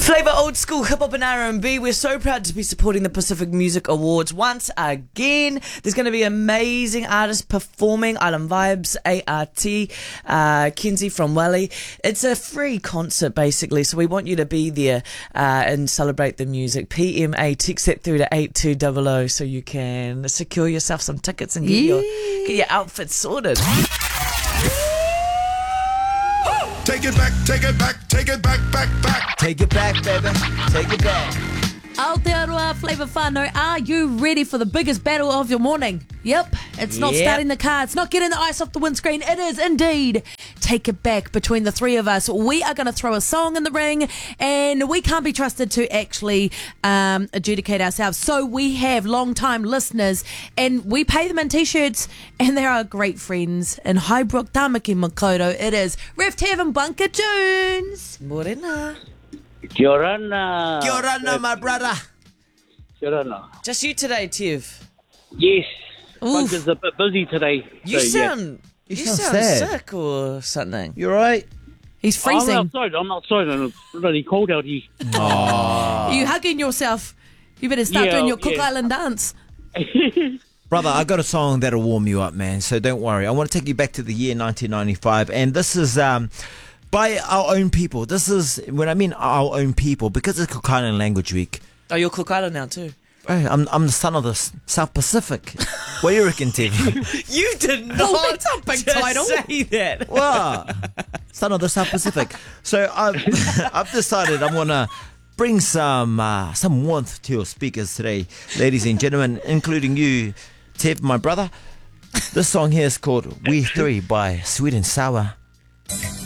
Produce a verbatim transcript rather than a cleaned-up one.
Flavour Old School Hip Hop and R and B. We're so proud to be supporting the Pacific Music Awards once again. There's going to be amazing artists performing. Island Vibes, A R T, uh, Kenzie from Welly. It's a free concert basically, so we want you to be there uh, and celebrate the music. P M A, text that through to eight two zero zero so you can secure yourself some tickets and get, yeah. your, get your outfit sorted. Take it back, take it back, take it back, back, back. Take it back, baby. Take it back. Aotearoa Flavour whānau, are you ready for the biggest battle of your morning? Yep, it's not Yep. starting the car, it's not getting the ice off the windscreen, it is indeed Take It Back. Between the three of us, we are going to throw a song in the ring, and we can't be trusted to actually um, adjudicate ourselves. So we have long-time listeners, and we pay them in t-shirts, and they are great friends. In Highbrook, Tamaki Makoto, it is Rift Heaven Bunker Jones. Morena. Kia orana. Kia ora, my brother. Kia orana. Just you today, Tiv. Yes. Oof. Bunker's a bit busy today. You so, yeah. sound... You, You sound sound sad. sick or something. You alright? He's freezing. I'm outside. I'm outside and it's really cold out here. Are you hugging yourself? You better start Yeah, doing your Cook yeah. Island dance. Brother, I got a song that'll warm you up, man. So don't worry. I want to take you back to the year nineteen ninety-five. And this is um, by our own people. This is, when I mean our own people, because it's Cook Island Language Week. Oh, you're Cook Island now too. Hey, I'm, I'm the son of the S- South Pacific. What do you reckon, Ted? You did not Oh, that's a big just title. say that. What? Son of the South Pacific. So I've, I've decided I'm going to bring some uh, some warmth to your speakers today, ladies and gentlemen, including you, Tev, my brother. This song here is called We Three by Sweet and Sour.